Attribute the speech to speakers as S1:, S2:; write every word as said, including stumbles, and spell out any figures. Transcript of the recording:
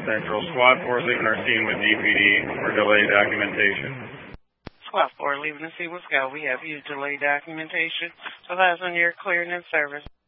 S1: Central. Squad four leaving our scene with D P D for delayed documentation.
S2: Squad four leaving the scene with Scout. We have used delayed documentation. So that's when you're clearing in service.